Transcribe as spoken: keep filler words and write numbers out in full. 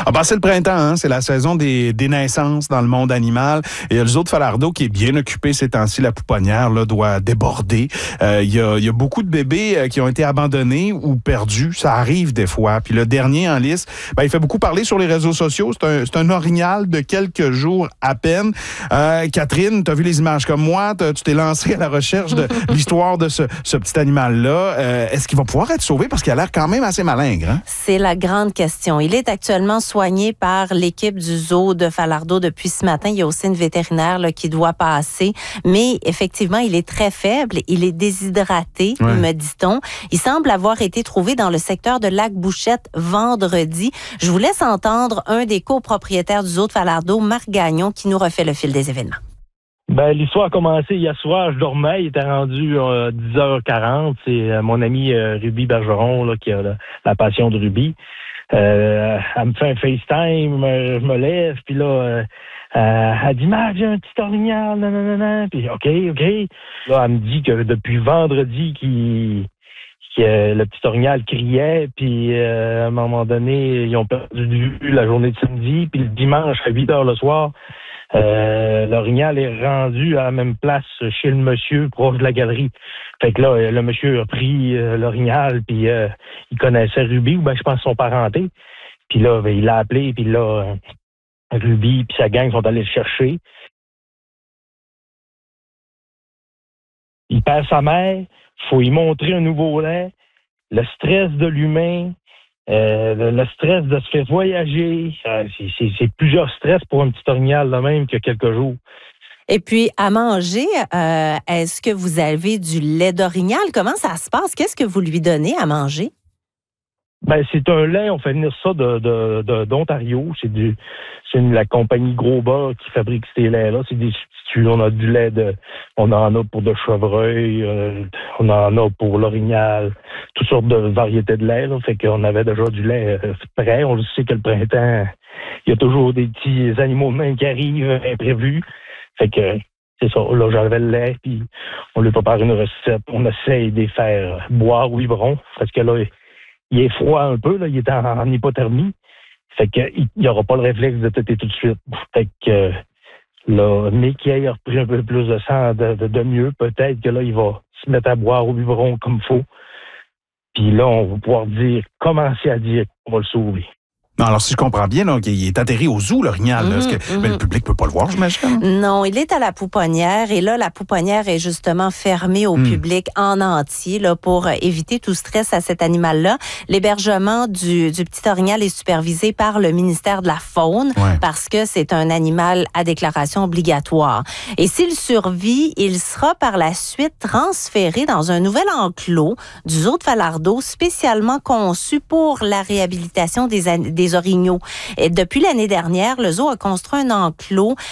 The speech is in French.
Ah ben, c'est le printemps, hein? C'est la saison des, des naissances dans le monde animal. Et le zoo de Falardeau qui est bien occupé ces temps-ci, la pouponnière là, doit déborder. Euh, il y a, y a beaucoup de bébés euh, qui ont été abandonnés ou perdus. Ça arrive des fois. Puis le dernier en liste, ben, il fait beaucoup parler sur les réseaux sociaux. C'est un, c'est un orignal de quelques jours à peine. Euh, Catherine, tu as vu les images comme moi. Tu t'es lancée à la recherche de l'histoire de ce, ce petit animal-là. Euh, est-ce qu'il va pouvoir être sauvé? Parce qu'il a l'air quand même assez malingre. Hein? C'est la grande question. Il est actuellement soigné par l'équipe du zoo de Falardeau depuis ce matin. Il y a aussi une vétérinaire là, qui doit passer. Mais effectivement, il est très faible. Il est déshydraté, ouais. me dit-on. Il semble avoir été trouvé dans le secteur de Lac-Bouchette vendredi. Je vous laisse entendre un des copropriétaires du zoo de Falardeau, Marc Gagnon, qui nous refait le fil des événements. Ben, l'histoire a commencé hier soir, je dormais, il était rendu euh, dix heures quarante. C'est euh, mon ami euh, Ruby Bergeron là, qui a la, la passion de Ruby. Euh, elle me fait un FaceTime, euh, je me lève, puis là, euh, euh, elle dit « Marc, j'ai un petit orignal, nanana. » Puis « OK, OK. » Là, elle me dit que depuis vendredi, qu'il, que euh, le petit orignal criait, puis euh, à un moment donné, ils ont perdu de vue la journée de samedi, puis le dimanche à huit heures le soir, Euh, l'orignal est rendu à la même place chez le monsieur, proche de la galerie. Fait que là, le monsieur a pris euh, l'orignal, puis euh, il connaissait Ruby, ou ben je pense son parenté. Puis là, ben, il l'a appelé, puis là, euh, Ruby puis sa gang sont allés le chercher. Il perd sa mère, faut y montrer un nouveau lait, le stress de l'humain, Euh, le, le stress de se faire voyager, euh, c'est, c'est, c'est plusieurs stress pour un petit orignal de même qu'il y a quelques jours. Et puis, à manger, euh, est-ce que vous avez du lait d'orignal? Comment ça se passe? Qu'est-ce que vous lui donnez à manger? Ben, c'est un lait, on fait venir ça de, de, de, d'Ontario. C'est du, c'est une, la compagnie Grosba qui fabrique ces laits-là. C'est des substituts. On a du lait de, on en a pour de chevreuil, euh, on en a pour l'orignal, toutes sortes de variétés de lait, là. Fait qu'on avait déjà du lait euh, prêt. On le sait que le printemps, il y a toujours des petits animaux de même qui arrivent imprévus. Fait que, c'est ça. Là, j'avais le lait, puis on lui prépare une recette. On essaye de les faire boire au biberon, parce que là, il est froid un peu, là, il est en, en hypothermie. Fait qu'il n'y aura pas le réflexe de têter tout de suite. Fait que là, mais qu'il ait repris un peu plus de sang de, de, de mieux, peut-être que là, il va se mettre à boire au biberon comme il faut. Puis là, on va pouvoir dire, commencer à dire qu'on va le sauver. Non, alors, si je comprends bien, donc, il est atterri au zoo, l'orignal. Mmh, que, mmh. Mais le public ne peut pas le voir, j'imagine. Non, il est à la pouponnière. Et là, la pouponnière est justement fermée au mmh. public en entier là, pour éviter tout stress à cet animal-là. L'hébergement du, du petit orignal est supervisé par le ministère de la Faune ouais. parce que c'est un animal à déclaration obligatoire. Et s'il survit, il sera par la suite transféré dans un nouvel enclos du zoo de Falardeau spécialement conçu pour la réhabilitation des, des des orignaux. Et depuis l'année dernière, le zoo a construit un enclos